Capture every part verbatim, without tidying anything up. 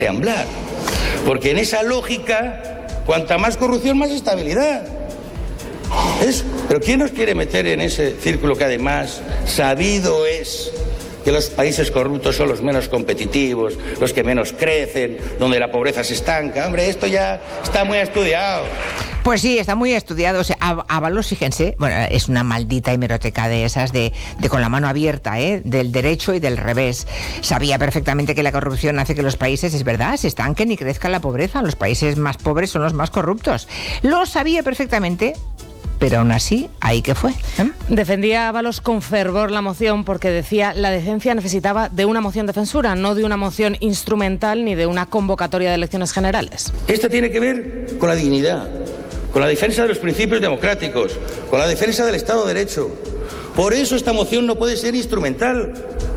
amblar. Porque en esa lógica, cuanta más corrupción, más estabilidad. ¿Es? Pero ¿quién nos quiere meter en ese círculo que además sabido es que los países corruptos son los menos competitivos, los que menos crecen, donde la pobreza se estanca? Hombre, esto ya está muy estudiado. Pues sí, está muy estudiado. O sea, Ábalos, fíjense, bueno, es una maldita hemeroteca de esas de, de con la mano abierta, ¿eh? Del derecho y del revés. Sabía perfectamente que la corrupción hace que los países, es verdad, se estanquen y crezca la pobreza. Los países más pobres son los más corruptos. Lo sabía perfectamente, pero aún así, ahí que fue. ¿eh? Defendía Ábalos con fervor la moción porque decía la decencia necesitaba de una moción de censura, no de una moción instrumental ni de una convocatoria de elecciones generales. Esto tiene que ver con la dignidad, con la defensa de los principios democráticos, con la defensa del Estado de Derecho. Por eso esta moción no puede ser instrumental.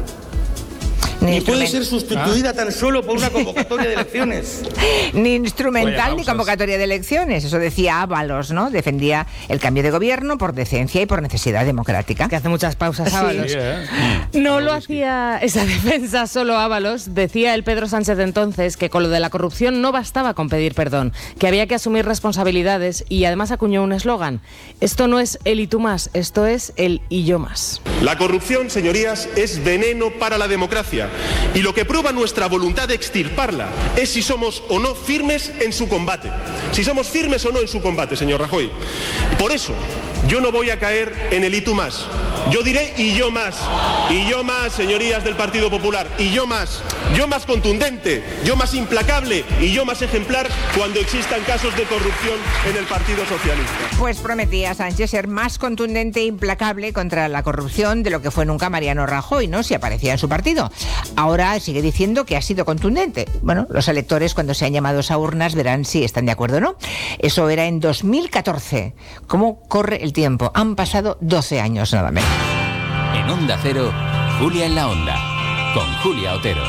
Ni puede ser sustituida ah. tan solo por una convocatoria de elecciones. Ni instrumental ni convocatoria de elecciones. Eso decía Ábalos, ¿no? Defendía el cambio de gobierno por decencia y por necesidad democrática. Que hace muchas pausas, Ábalos. Sí, ¿eh? No lo hacía esa defensa solo Ábalos. Decía el Pedro Sánchez de entonces que con lo de la corrupción no bastaba con pedir perdón, que había que asumir responsabilidades y además acuñó un eslogan. Esto no es el y tú más, esto es el y yo más. La corrupción, señorías, es veneno para la democracia. Y lo que prueba nuestra voluntad de extirparla es si somos o no firmes en su combate. Si somos firmes o no en su combate, señor Rajoy. Por eso, yo no voy a caer en el y tú más. Yo diré y yo más. Y yo más, señorías del Partido Popular. Y yo más. Yo más contundente. Yo más implacable. Y yo más ejemplar cuando existan casos de corrupción en el Partido Socialista. Pues prometía Sánchez ser más contundente e implacable contra la corrupción de lo que fue nunca Mariano Rajoy, ¿no? Si aparecía en su partido. Ahora sigue diciendo que ha sido contundente. Bueno, los electores cuando sean llamados a urnas verán si están de acuerdo o no. Eso era en dos mil catorce. ¿Cómo corre el tiempo? Han pasado doce años nada menos. En Onda Cero, Julia en la Onda, con Julia Otero.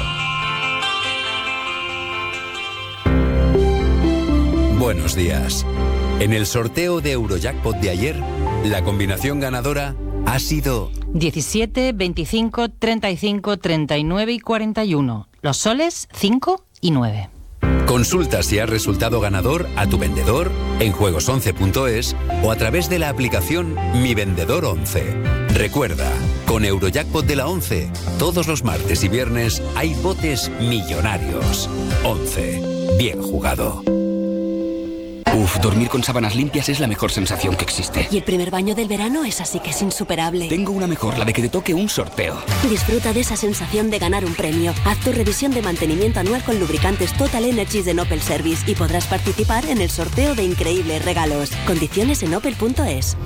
Buenos días. En el sorteo de Eurojackpot de ayer, la combinación ganadora ha sido diecisiete, veinticinco, treinta y cinco, treinta y nueve y cuarenta y uno. Los soles, cinco y nueve. Consulta si has resultado ganador a tu vendedor en juegos once punto es o a través de la aplicación Mi Vendedor once. Recuerda, con Eurojackpot de la once, todos los martes y viernes hay botes millonarios. once. Bien jugado. Uf, dormir con sábanas limpias es la mejor sensación que existe. Y el primer baño del verano es así que es insuperable. Tengo una mejor, la de que te toque un sorteo. Disfruta de esa sensación de ganar un premio. Haz tu revisión de mantenimiento anual con lubricantes Total Energies de Opel Service y podrás participar en el sorteo de increíbles regalos. Condiciones en opel punto es.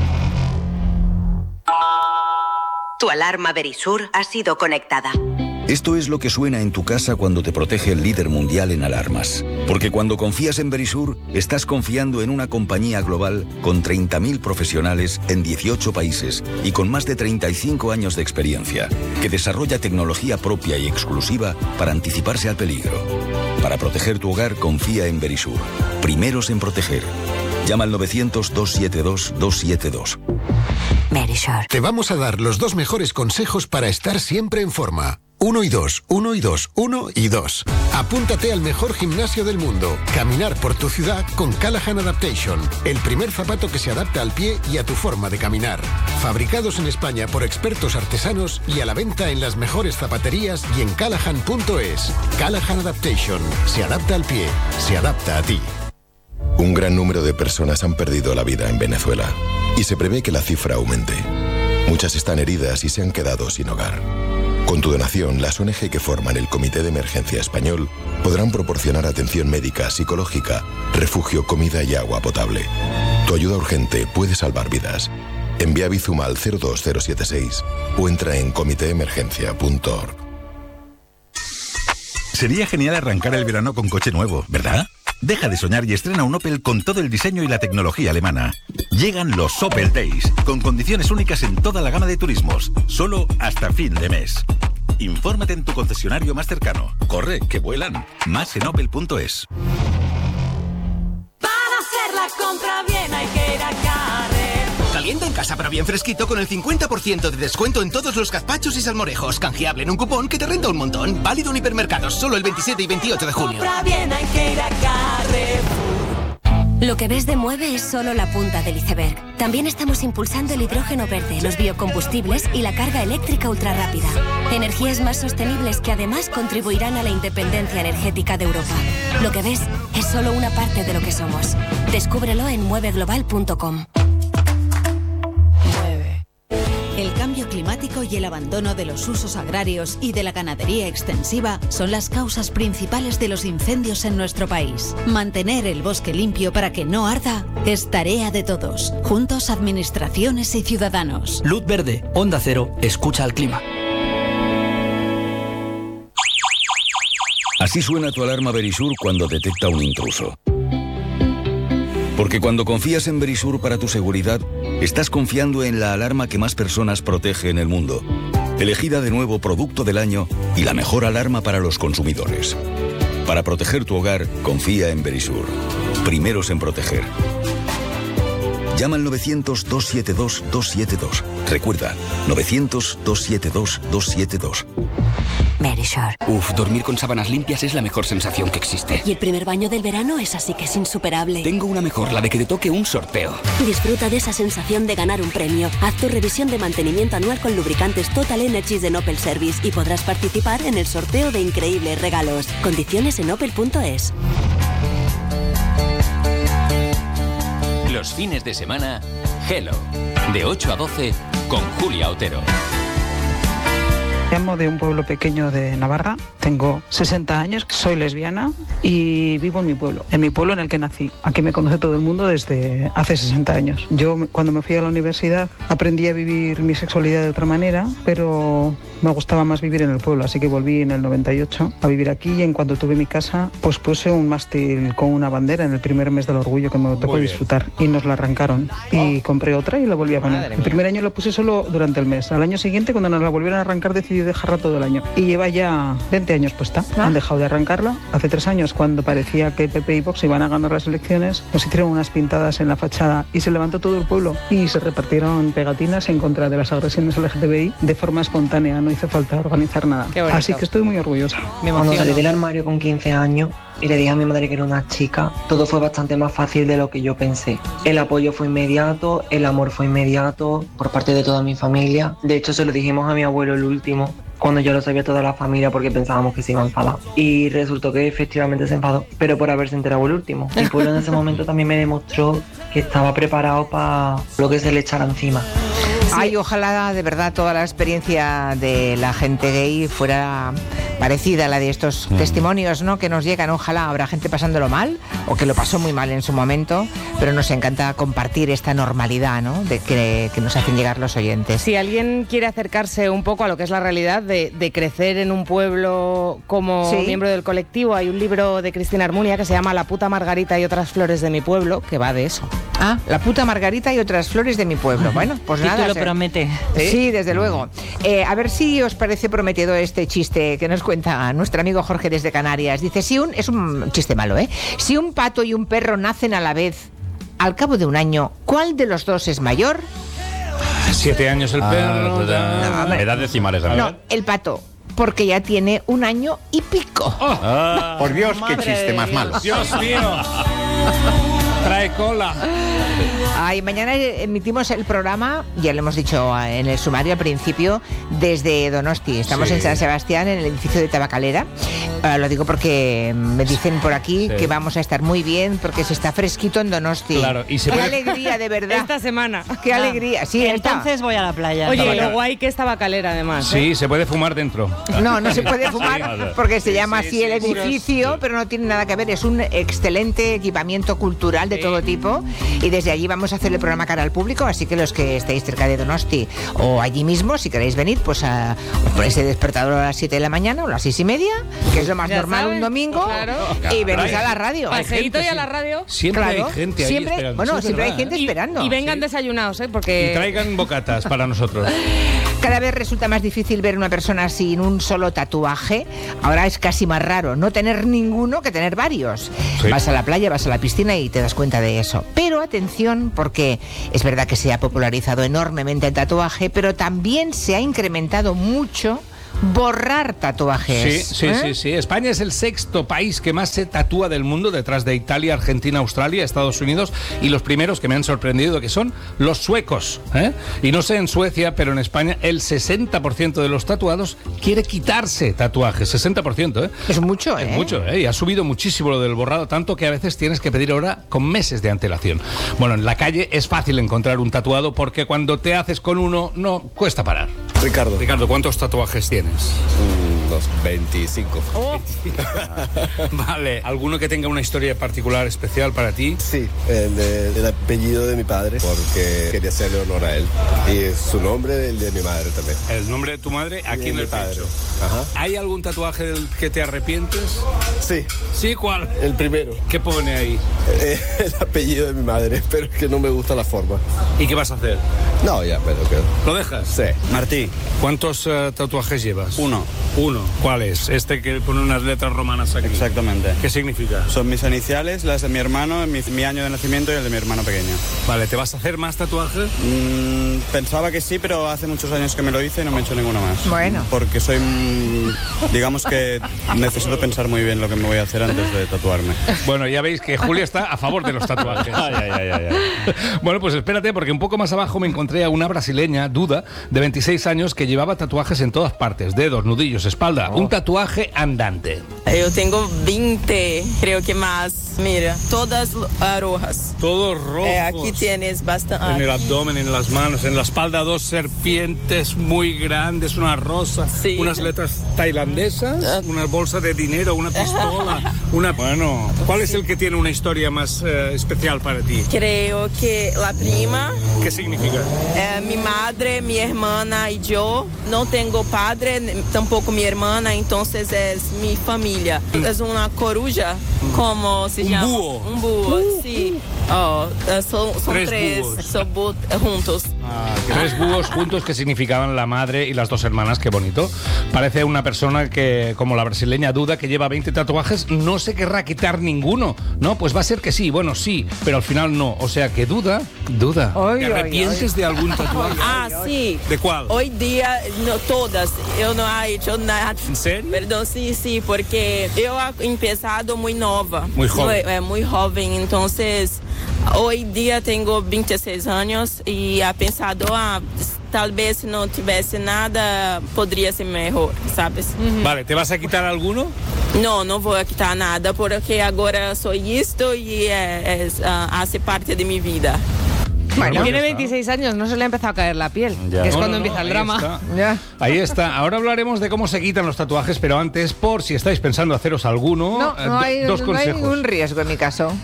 Tu alarma Verisur ha sido conectada. Esto es lo que suena en tu casa cuando te protege el líder mundial en alarmas. Porque cuando confías en Verisur, estás confiando en una compañía global con treinta mil profesionales en dieciocho países y con más de treinta y cinco años de experiencia, que desarrolla tecnología propia y exclusiva para anticiparse al peligro. Para proteger tu hogar, confía en Verisur. Primeros en proteger. Llama al novecientos, doscientos setenta y dos, doscientos setenta y dos. Verisur. Te vamos a dar los dos mejores consejos para estar siempre en forma. Uno y dos, uno y dos, uno y dos. Apúntate al mejor gimnasio del mundo. Caminar por tu ciudad con Callahan Adaptation. El primer zapato que se adapta al pie y a tu forma de caminar. Fabricados en España por expertos artesanos y a la venta en las mejores zapaterías y en callahan punto es. Callahan Adaptation. Se adapta al pie. Se adapta a ti. Un gran número de personas han perdido la vida en Venezuela y se prevé que la cifra aumente. Muchas están heridas y se han quedado sin hogar. Con tu donación, las O N G que forman el Comité de Emergencia Español podrán proporcionar atención médica, psicológica, refugio, comida y agua potable. Tu ayuda urgente puede salvar vidas. Envía Bizum al cero dos cero siete seis o entra en comité emergencia punto org. Sería genial arrancar el verano con coche nuevo, ¿verdad? Deja de soñar y estrena un Opel con todo el diseño y la tecnología alemana. Llegan los Opel Days, con condiciones únicas en toda la gama de turismos, solo hasta fin de mes. Infórmate en tu concesionario más cercano. Corre, que vuelan. Más en opel punto es. Para hacer la compra bien hay que ir a Carrefour. Merienda en casa, pero bien fresquito, con el cincuenta por ciento de descuento en todos los gazpachos y salmorejos. Canjeable en un cupón que te renta un montón. Válido en hipermercados solo el veintisiete y veintiocho de junio. Compra bien, hay que ir a Carrefour. Lo que ves de Mueve es solo la punta del iceberg. También estamos impulsando el hidrógeno verde, los biocombustibles y la carga eléctrica ultrarrápida. Energías más sostenibles que además contribuirán a la independencia energética de Europa. Lo que ves es solo una parte de lo que somos. Descúbrelo en mueve global punto com. El cambio climático y el abandono de los usos agrarios y de la ganadería extensiva son las causas principales de los incendios en nuestro país. Mantener el bosque limpio para que no arda es tarea de todos, juntos administraciones y ciudadanos. Luz verde, Onda Cero, escucha al clima. Así suena tu alarma Verisur cuando detecta un intruso. Porque cuando confías en Verisur para tu seguridad, estás confiando en la alarma que más personas protege en el mundo. Elegida de nuevo Producto del Año y la mejor alarma para los consumidores. Para proteger tu hogar, confía en Verisur. Primeros en proteger. Llama al novecientos, dos siete dos, dos siete dos. Recuerda, novecientos, dos siete dos, dos siete dos. Verisur. Uf, dormir con sábanas limpias es la mejor sensación que existe. Y el primer baño del verano es así que es insuperable. Tengo una mejor, la de que te toque un sorteo. Disfruta de esa sensación de ganar un premio. Haz tu revisión de mantenimiento anual con lubricantes Total Energies de Opel Service y podrás participar en el sorteo de increíbles regalos. Condiciones en opel punto es. Los fines de semana, Hello, de ocho a doce, con Julia Otero. Llamo de un pueblo pequeño de Navarra, tengo sesenta años, soy lesbiana y vivo en mi pueblo, en mi pueblo en el que nací. Aquí me conoce todo el mundo desde hace sesenta años. Yo cuando me fui a la universidad aprendí a vivir mi sexualidad de otra manera, pero me gustaba más vivir en el pueblo, así que volví en el noventa y ocho a vivir aquí y en cuanto tuve mi casa, pues puse un mástil con una bandera en el primer mes del orgullo que me tocó disfrutar y nos la arrancaron y compré otra y la volví a poner. El primer año la puse solo durante el mes, al año siguiente cuando nos la volvieron a arrancar decidí dejarla todo el año y lleva ya veinte años puesta. ¿Ah? Han dejado de arrancarla. Hace tres años cuando parecía que P P y Vox iban a ganar las elecciones nos hicieron unas pintadas en la fachada y se levantó todo el pueblo y se repartieron pegatinas en contra de las agresiones L G T B I de forma espontánea, no hizo falta organizar nada. Así que estoy muy orgullosa. Cuando salí del armario con quince años y le dije a mi madre que era una chica, todo fue bastante más fácil de lo que yo pensé. El apoyo fue inmediato, el amor fue inmediato por parte de toda mi familia. De hecho se lo dijimos a mi abuelo el último, cuando yo lo sabía toda la familia porque pensábamos que se iba a enfadar. Y resultó que efectivamente se enfadó, pero por haberse enterado el último. El pueblo en ese momento también me demostró que estaba preparado para lo que se le echara encima. Ay, ojalá de verdad toda la experiencia de la gente gay fuera parecida a la de estos mm. testimonios, ¿no?, que nos llegan. Ojalá habrá gente pasándolo mal o que lo pasó muy mal en su momento, pero nos encanta compartir esta normalidad, ¿no?, de que, que nos hacen llegar los oyentes. Si alguien quiere acercarse un poco a lo que es la realidad de, de crecer en un pueblo como ¿Sí? miembro del colectivo, hay un libro de Cristina Armunia que se llama La puta Margarita y otras flores de mi pueblo, que va de eso. Ah, La puta Margarita y otras flores de mi pueblo. Bueno, pues nada. Título promete. ¿Sí? Sí, desde luego. Eh, a ver si os parece prometedor este chiste que nos cuenta nuestro amigo Jorge desde Canarias. Dice, si un... es un chiste malo, ¿eh? Si un pato y un perro nacen a la vez, al cabo de un año, ¿cuál de los dos es mayor? Siete años el perro. Ah, no, edad decimales. No, el pato. Porque ya tiene un año y pico. Oh, ah, por Dios, qué chiste más malo. Dios mío. Trae cola. Ay, mañana emitimos el programa, ya lo hemos dicho en el sumario al principio, desde Donosti. Estamos sí. en San Sebastián, en el edificio de Tabacalera. Uh, lo digo porque me dicen por aquí sí. que vamos a estar muy bien porque se está fresquito en Donosti. Claro, y se Qué puede... alegría, de verdad. Esta semana. Qué ah. alegría. Sí, entonces esta. voy a la playa. Oye, Tabacalera. lo guay que es Tabacalera, además. Sí, ¿eh? se puede fumar dentro. No, no se puede fumar porque se llama sí, así sí, el edificio, sí. pero no tiene nada que ver. Es un excelente equipamiento cultural de sí. todo tipo y desde allí vamos a hacer el programa cara al público, así que los que estéis cerca de Donosti o allí mismo, si queréis venir, pues a, ponéis el despertador a las siete de la mañana o a las seis y media, que es lo más ya normal saben, un domingo, claro. y venís a la radio. Paseíto y a la radio. Siempre claro, hay gente ahí siempre, esperando. Bueno, sí, siempre verdad, hay gente ¿eh? esperando. Y, y vengan sí. desayunados, ¿eh? Porque... Y traigan bocatas para nosotros. Cada vez resulta más difícil ver una persona sin un solo tatuaje. Ahora es casi más raro no tener ninguno que tener varios. Sí. Vas a la playa, vas a la piscina y te das cuenta de eso. Pero atención, porque es verdad que se ha popularizado enormemente el tatuaje, pero también se ha incrementado mucho borrar tatuajes. Sí, sí, ¿eh? sí, sí. España es el sexto país que más se tatúa del mundo, detrás de Italia, Argentina, Australia, Estados Unidos, y los primeros que me han sorprendido que son los suecos, ¿eh? Y no sé en Suecia, pero en España el sesenta por ciento de los tatuados quiere quitarse tatuajes, sesenta por ciento, ¿eh? Es mucho, ¿eh? Es mucho, ¿eh? Y ha subido muchísimo lo del borrado, tanto que a veces tienes que pedir ahora con meses de antelación. Bueno, en la calle es fácil encontrar un tatuado porque cuando te haces con uno, no cuesta parar. Ricardo. Ricardo, ¿cuántos tatuajes tienes? Unos veinticinco. Oh. Vale, ¿alguno que tenga una historia particular, especial para ti? Sí, el, de, el apellido de mi padre, porque quería hacerle honor a él. Y su nombre, el de mi madre también. ¿El nombre de tu madre? Aquí en el padre. pecho. Ajá. ¿Hay algún tatuaje del que te arrepientes? Sí. ¿Sí? ¿Cuál? El primero. ¿Qué pone ahí? Eh, el apellido de mi madre, pero es que no me gusta la forma. ¿Y qué vas a hacer? No, ya, pero que... ¿Lo dejas? Sí. Martí, ¿cuántos uh, tatuajes llevas? Uno. Uno. ¿Cuál es? Este que pone unas letras romanas aquí. Exactamente. ¿Qué significa? Son mis iniciales, las de mi hermano, mi, mi año de nacimiento y el de mi hermano pequeño. Vale, ¿te vas a hacer más tatuajes? Mm, pensaba que sí, pero hace muchos años que me lo hice y no me he hecho ninguno más. Bueno. Porque soy, mm, digamos que necesito pensar muy bien lo que me voy a hacer antes de tatuarme. Bueno, ya veis que Julia está a favor de los tatuajes. ay, ay, ay, ay, ay. Bueno, pues espérate, porque un poco más abajo me encontré a una brasileña, Duda, de veintiséis años, que llevaba tatuajes en todas partes, dedos, nudillos, espalda, oh. Un tatuaje andante. Yo tengo veinte, creo que más. Mira, todas rojas. Todos rojos. Eh, aquí tienes bastante. En el abdomen, en las manos, en la espalda dos serpientes muy grandes, una rosa, sí. Unas letras tailandesas, una bolsa de dinero, una pistola, una... Bueno, ¿cuál es el que tiene una historia más eh, especial para ti? Creo que la prima. ¿Qué significa? Eh, mi madre, mi hermana y yo. No tengo padre, tampoco mi hermana, entonces es mi familia. Es una coruja, como se un llama? Búho. Un búho. Uh, sí. Oh, son, son tres, tres, búhos. son bu juntos. Ah, tres búhos juntos que significaban la madre y las dos hermanas, qué bonito. Parece una persona que, como la brasileña Duda, que lleva veinte tatuajes, no se querrá quitar ninguno. No, pues va a ser que sí, bueno, sí, pero al final no. O sea que Duda, Duda, oy, ¿te arrepientes oy, oy. de algún tatuaje? Ah, sí. ¿De cuál? Hoy día, no, todas. Yo no he hecho nada. ¿En serio? Perdón, sí, sí, porque yo he empezado muy nova. Muy joven. Muy, eh, muy joven, entonces... Hoy día tengo veintiséis años y he pensado, ah, tal vez si no tuviese nada, podría ser mejor, ¿sabes? Uh-huh. Vale, ¿te vas a quitar alguno? No, no voy a quitar nada, porque ahora soy esto y eh, es, uh, hace parte de mi vida. Bueno, tiene veintiséis años, no se le ha empezado a caer la piel, ya. Que es no, cuando no, empieza no, el drama. Está. Ya. Ahí está. Ahora hablaremos de cómo se quitan los tatuajes, pero antes, por si estáis pensando haceros alguno, no, no hay, dos no consejos. No hay ningún riesgo en mi caso.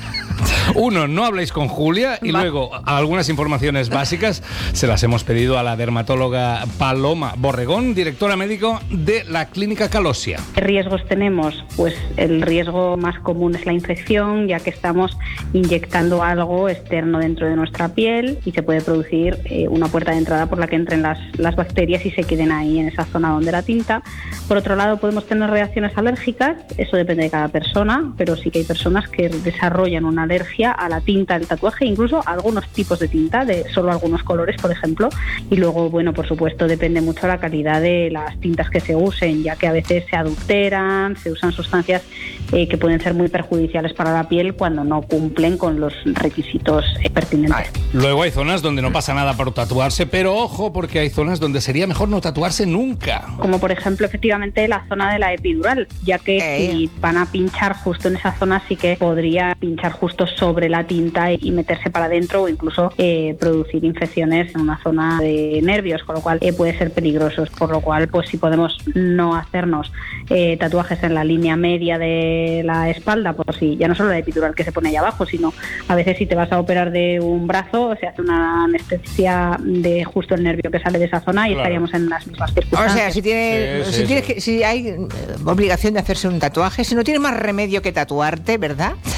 Uno, no habléis con Julia y Va. luego algunas informaciones básicas se las hemos pedido a la dermatóloga Paloma Borregón, directora médico de la Clínica Calosia. ¿Qué riesgos tenemos? Pues el riesgo más común es la infección, ya que estamos inyectando algo externo dentro de nuestra piel y se puede producir eh, una puerta de entrada por la que entren las, las bacterias y se queden ahí en esa zona donde la tinta. Por otro lado, podemos tener reacciones alérgicas, eso depende de cada persona, pero sí que hay personas que desarrollan una alergia a la tinta del tatuaje, incluso a algunos tipos de tinta, de solo algunos colores, por ejemplo. Y luego, bueno, por supuesto, depende mucho la calidad de las tintas que se usen, ya que a veces se adulteran, se usan sustancias eh, que pueden ser muy perjudiciales para la piel cuando no cumplen con los requisitos eh, pertinentes. Luego hay zonas donde no pasa nada por tatuarse, pero ojo, porque hay zonas donde sería mejor no tatuarse nunca. Como por ejemplo, efectivamente, la zona de la epidural, ya que hey. si van a pinchar justo en esa zona, sí que podría pinchar justo sobre la tinta y meterse para adentro o incluso eh, producir infecciones en una zona de nervios, con lo cual eh, puede ser peligroso. Por lo cual, pues si podemos no hacernos eh, tatuajes en la línea media de la espalda, pues sí, ya no solo la epidural que se pone ahí abajo, sino a veces si te vas a operar de un brazo, se hace una anestesia de justo el nervio que sale de esa zona y claro. estaríamos en las mismas circunstancias. O sea, si, tiene, sí, si, sí, tienes sí. Que, si hay obligación de hacerse un tatuaje, si no tienes más remedio que tatuarte, ¿verdad?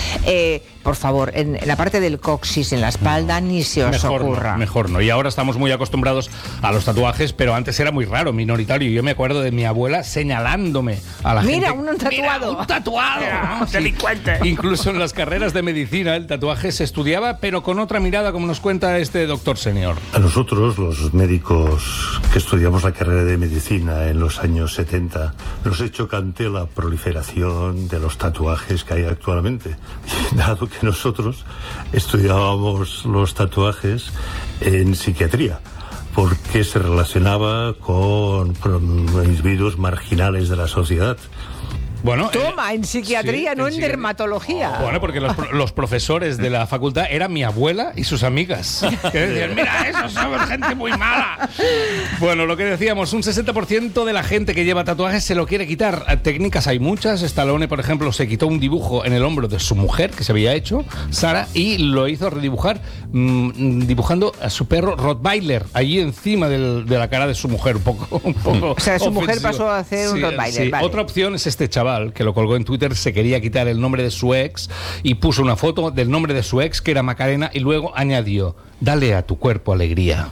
Eh, por favor, en, en la parte del coxis, en la espalda, ni se os mejor ocurra. No, mejor no. Y ahora estamos muy acostumbrados a los tatuajes, pero antes era muy raro, minoritario. Yo me acuerdo de mi abuela señalándome a la Mira, gente. un tatuado. Mira, un tatuado. Mira, ¿no? Sí. delincuente. Incluso en las carreras de medicina el tatuaje se estudiaba, pero con otra mirada, como nos cuenta este doctor senior. A nosotros, los médicos que estudiamos la carrera de medicina en los años setenta, nos es chocante la proliferación de los tatuajes que hay actualmente. Dado que nosotros estudiábamos los tatuajes en psiquiatría, porque se relacionaba con individuos marginales de la sociedad. Bueno, Toma, en psiquiatría, sí, no en en, psiqui- dermatología. Bueno, porque los, los profesores de la facultad eran mi abuela y sus amigas. Que decían, mira, esos son gente muy mala. Bueno, lo que decíamos, un sesenta por ciento de la gente que lleva tatuajes se lo quiere quitar. Técnicas hay muchas. Stallone, por ejemplo, se quitó un dibujo en el hombro de su mujer, que se había hecho, Sara, y lo hizo redibujar mmm, dibujando a su perro Rottweiler, allí encima del, de la cara de su mujer. Un poco, un poco O sea, su mujer ofensivo. pasó a hacer un Sí, Rottweiler, sí. vale. Otra opción es este chaval que lo colgó en Twitter, se quería quitar el nombre de su ex y puso una foto del nombre de su ex, que era Macarena, y luego añadió, dale a tu cuerpo alegría.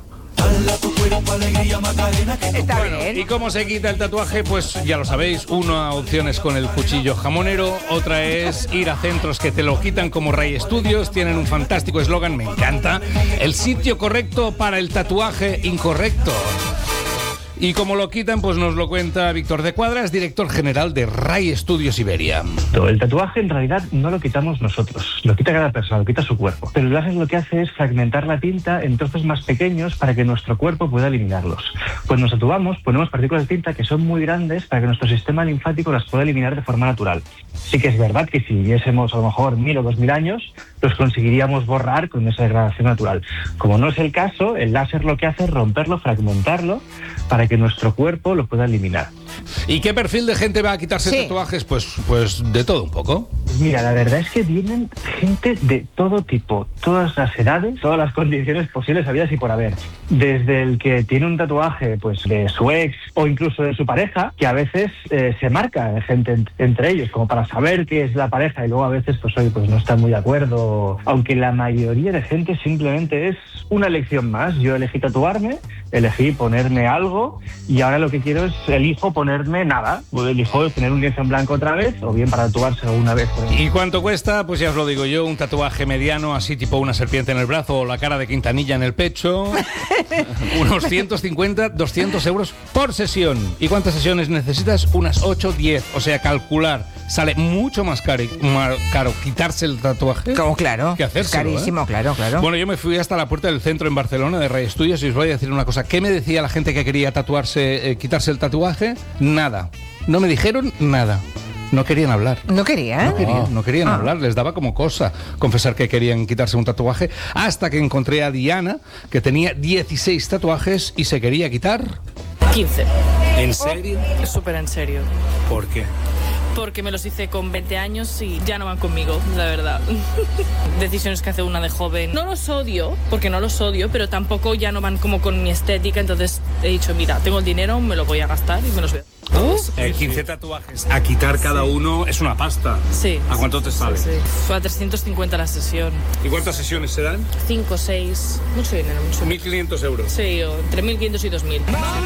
Está Bueno, bien. ¿y cómo se quita el tatuaje? Pues ya lo sabéis, una opción es con el cuchillo jamonero, otra es ir a centros que te lo quitan como Ray Studios, tienen un fantástico eslogan, me encanta, el sitio correcto para el tatuaje incorrecto. Y como lo quitan, pues nos lo cuenta Víctor de Cuadras, director general de Ray Studios Iberia. El tatuaje en realidad no lo quitamos nosotros, lo quita cada persona, lo quita su cuerpo. Pero el láser lo que hace es fragmentar la tinta en trozos más pequeños para que nuestro cuerpo pueda eliminarlos. Cuando nos tatuamos, ponemos partículas de tinta que son muy grandes para que nuestro sistema linfático las pueda eliminar de forma natural. Sí que es verdad que si viviésemos a lo mejor mil o dos mil años, los conseguiríamos borrar con esa degradación natural. Como no es el caso, el láser lo que hace es romperlo, fragmentarlo, para que nuestro cuerpo lo pueda eliminar. ¿Y qué perfil de gente va a quitarse Sí. tatuajes? Pues, pues de todo un poco. Mira, la verdad es que vienen gente de todo tipo, todas las edades, todas las condiciones posibles habidas y por haber. Desde el que tiene un tatuaje pues de su ex o incluso de su pareja, que a veces eh, se marca gente en- entre ellos, como para saber que es la pareja, y luego a veces pues hoy pues no están muy de acuerdo. Aunque la mayoría de gente simplemente es una elección más. Yo elegí tatuarme, elegí ponerme algo y ahora lo que quiero es elijo ponerme nada. Pues elijo tener un lienzo en blanco otra vez o bien para tatuarse una vez. por ejemplo. ¿Y cuánto cuesta? Pues ya os lo digo yo, un tatuaje mediano, así tipo una serpiente en el brazo o la cara de Quintanilla en el pecho. Unos ciento cincuenta, doscientos euros por sesión. ¿Y cuántas sesiones necesitas? Unas ocho, diez. O sea, calcular. Sale mucho más caro, más caro quitarse el tatuaje. Como claro. Que hacérselo, Carísimo, ¿eh? claro, claro. Bueno, yo me fui hasta la puerta del centro en Barcelona de Ray Studios y os voy a decir una cosa. ¿Qué me decía la gente que quería tatuarse, eh, quitarse el tatuaje? Nada. No me dijeron nada. No querían hablar. ¿No quería? No querían, no querían Ah. hablar, les daba como cosa confesar que querían quitarse un tatuaje, hasta que encontré a Diana, que tenía dieciséis tatuajes y se quería quitar quince. ¿En serio? Súper en serio. ¿Por qué? Porque me los hice con veinte años y ya no van conmigo, la verdad. Decisiones que hace una de joven. No los odio, porque no los odio, pero tampoco ya no van como con mi estética. Entonces he dicho, mira, tengo el dinero, me lo voy a gastar y me los voy a... Eh, quince tatuajes. A quitar cada uno es una pasta. Sí. ¿A cuánto te sale? Sí, fue a trescientos cincuenta la sesión. ¿Y cuántas sesiones serán? cinco, seis, mucho dinero, mucho. mil quinientos euros. Sí, o entre mil quinientos y dos mil.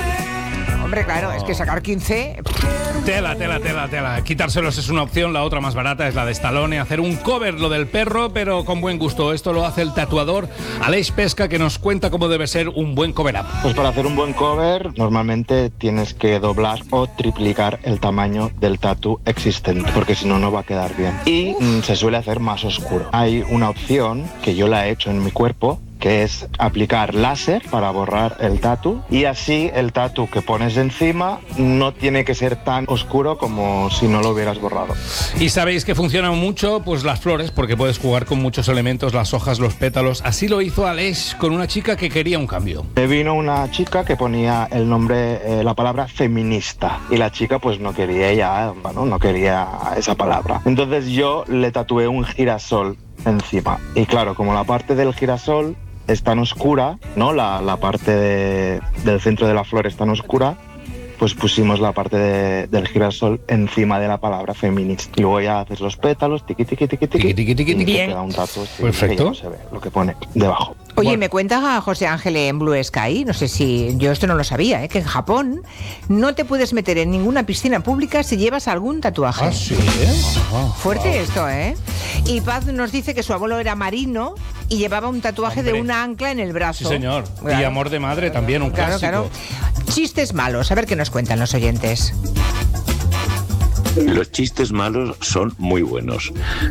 Hombre, claro, es que sacar quince... Tela, tela, tela, tela. Quitárselos es una opción, la otra más barata es la de Stallone, hacer un cover, lo del perro, pero con buen gusto. Esto lo hace el tatuador Aleix Pesca, que nos cuenta cómo debe ser un buen cover-up. Pues para hacer un buen cover, normalmente tienes que doblar o triplicar el tamaño del tatu existente, porque si no, no va a quedar bien. Y mm, se suele hacer más oscuro. Hay una opción que yo la he hecho en mi cuerpo, que es aplicar láser para borrar el tatu, y así el tatu que pones encima no tiene que ser tan oscuro como si no lo hubieras borrado. Y sabéis que funcionan mucho pues las flores, porque puedes jugar con muchos elementos, las hojas, los pétalos. Así lo hizo Aleix con una chica que quería un cambio. Me vino una chica que ponía el nombre, eh, la palabra feminista, y la chica pues no quería ya, bueno, no quería esa palabra. Entonces yo le tatué un girasol encima, y claro, como la parte del girasol es tan oscura, ¿no? La, la parte de, del centro de la flor es tan oscura, pues pusimos la parte de, del girasol encima de la palabra feminist. Y luego ya haces los pétalos, tiqui, tiqui, tiqui, tiqui, tiqui, tiqui, tiqui, y te Bien. queda un tatu. Sí, Perfecto. que ya no se ve lo que pone debajo. Oye, Bueno. me cuenta José Ángel en Blue Sky, no sé si yo esto no lo sabía, ¿eh? Que en Japón no te puedes meter en ninguna piscina pública si llevas algún tatuaje. Ah, sí, ¿eh? Ajá, Fuerte wow. esto, ¿eh? Y Paz nos dice que su abuelo era marino y llevaba un tatuaje Hombre. de una ancla en el brazo. Sí, señor. Claro. Y amor de madre también, un Claro, clásico. claro. Chistes malos, a ver qué nos cuentan los oyentes. Los chistes malos son muy buenos.